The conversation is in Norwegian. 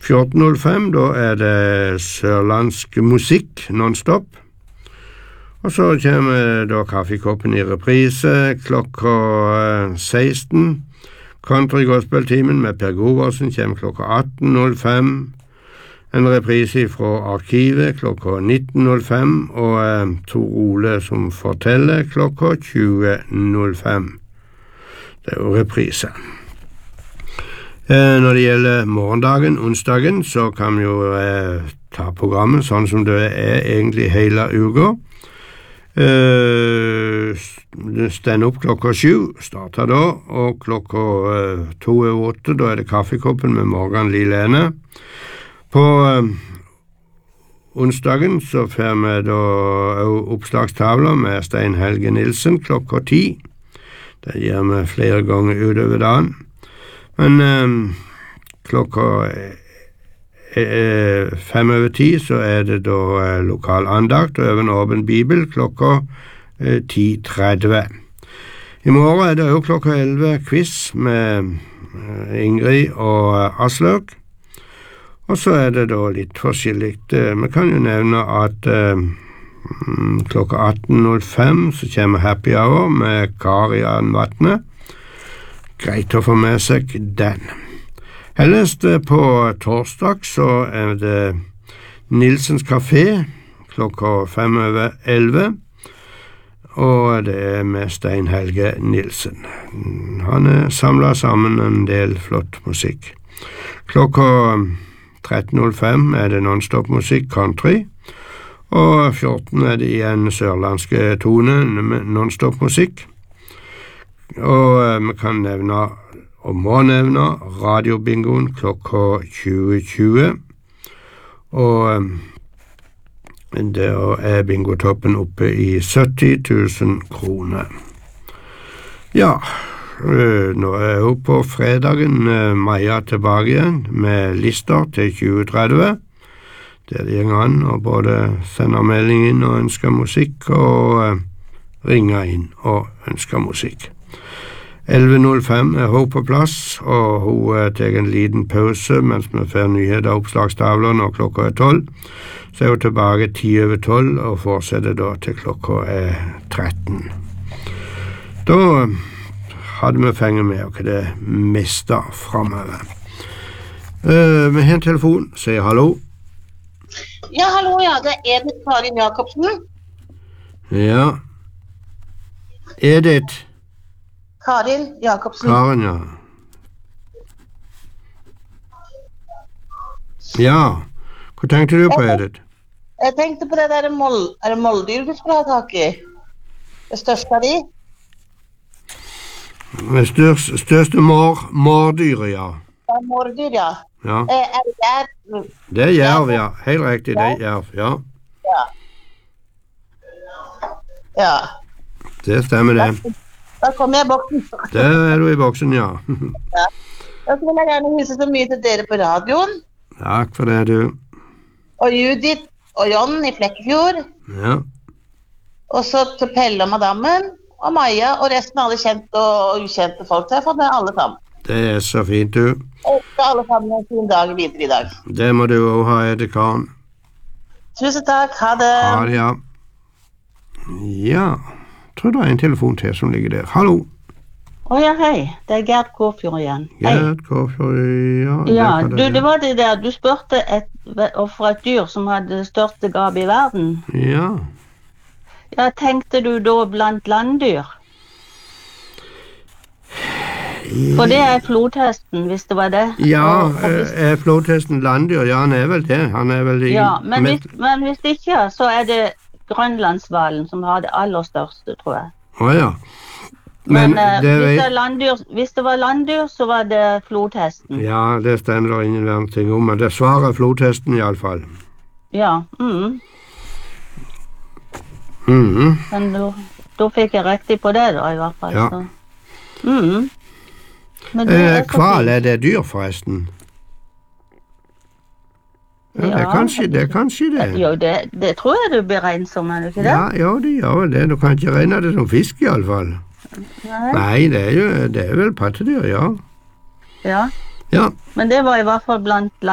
14.05, da det sørlandsk musikk non-stop. Og så kommer da kaffekoppen i reprise klokka 16. Country Gospel-timen med Per Goversen kommer klokka 18.05. En reprise fra arkivet klokka 19.05, og Tor Ole som forteller klokka 20.05. Det jo reprise. Når det gjelder morgendagen, onsdagen, så kan vi jo ta programmet sånn som det egentlig hele uka. Stend opp klokka 7, starter da, og klokka 2:08, da det kaffekoppen med Morgan Lilene. På onsdagen så får vi da oppslagstavler med Stein Helge Nilsen klokka 10. Det gjør vi flere ganger utover dagen. Men klokka 5:10 så det da lokal andakt og en åpen bibel klokka 10:30. I morgen det jo klokka 11 quiz med Ingrid og Asløk. Og så det da litt forskjellig. Vi kan jo nevne at klokka 18.05 så kommer Happy Hour med Kari Anvatne. Greit å få med seg den. Ellers på torsdag så det Nilsens Café klokka 5:11, og det med Stein Helge Nilsen. Han samlet sammen en del flott musikk. Klokka 13.05 det non-stop musikk country, og 14 det igjen sørlandske tone non-stop musikk. Og vi kan nevne, og må nevne, radiobingoen klokka 20.20, og det bingotoppen oppe i 70.000 kroner. Ja, nå jo på fredagen Maja tilbake igjen med lister til 2030. Der det går an å både sende melding inn og ønske musikk, og ringe inn og ønske musikk. 11.05 hun på plass, og hun tar en liten pause mens vi får nyheter av oppslagstavlene, og klokka 12. Så hun tilbake 10:12 og fortsetter da til klokka 13. Da hadde vi fengt med oss det meste fremover. Vi har en telefon, sier hallo. Ja, hallo, ja, det Edith Karin Jacobsen. Ja. Edith. Karin Jacobsen. Karin, ja. Ja, hva tenkte du på, Edith? Jeg tenkte på det der det måldyr du skulle ha tak i? Det største av de? Det største mårdyret, ja. Ja, mårdyr, ja. Ja. Det jerv? Det jerv, ja. Helt riktig, det jerv, ja. Ja. Det stemmer det. Da kommer jeg i boksen. Der du i boksen, ja. Ja. Da vil jeg gjerne hilse så mye til dere på radioen. Takk for det, du. Og Judith og Jon i Flekkefjord. Ja. Og så til Pelle og Madammen, og Maja, og resten av alle kjente og ukjente folk. Så jeg har fått med alle sammen. Det så fint, du. Og alle sammen en fin dag videre i dag. Det må du også ha, Edith Karen. Tusen takk, ha det. Ha det, ja. Ja, tror det en telefon til som ligger der. Hallo. Ja, hei. Det Gerd Kåfjord igjen. Gerd Kåfjord, ja. Ja, det var det der. Du spurte for et dyr som hadde største gap i verden. Ja. Ja, tenkte du da blant landdyr? For det flodhesten, hvis det var det. Ja, flodhesten landdyr, ja, han vel det. Han vel ja, men hvis ikke, så det grønlandshvalen som har det aller største, tror jeg. Ja. Men hvis det var landdyr, så var det flodhesten. Ja, det stemmer det ingen verdens ting om, men det svarer flodhesten i alle fall. Ja, Men da fikk jeg riktig på det da, i hvert fall. Ja. Så. Hval det dyr, forresten? Ja, det er kanskje det. Jo, det tror jeg du beregner som, det ikke det? Ja, jo, det gjør det. Du kan ikke regne det som fisk i alle fall. Nei, det vel pattedyr, ja. Ja. Men det var i hvert fall blant